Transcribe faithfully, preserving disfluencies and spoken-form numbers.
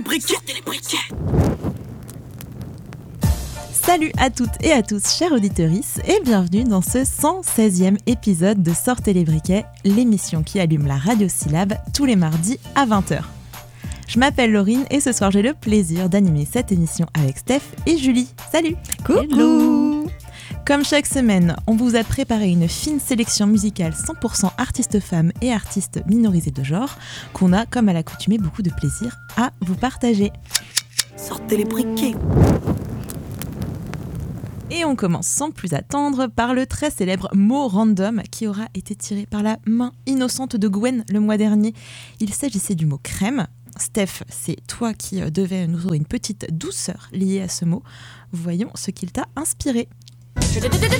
briquets, sortez les briquets. Salut à toutes et à tous, chers auditorices, et bienvenue dans ce cent seizième épisode de Sortez les briquets, l'émission qui allume la radiosyllabe tous les mardis à vingt heures. Je m'appelle Laurine et ce soir j'ai le plaisir d'animer cette émission avec Steph et Julie. Salut! Coucou! Comme chaque semaine, on vous a préparé une fine sélection musicale cent pour cent artistes femmes et artistes minorisés de genre qu'on a, comme à l'accoutumée, beaucoup de plaisir à vous partager. Sortez les briquets. Et on commence sans plus attendre par le très célèbre mot random qui aura été tiré par la main innocente de Gwen le mois dernier. Il s'agissait du mot crème. Steph, c'est toi qui devais nous donner une petite douceur liée à ce mot. Voyons ce qu'il t'a inspiré.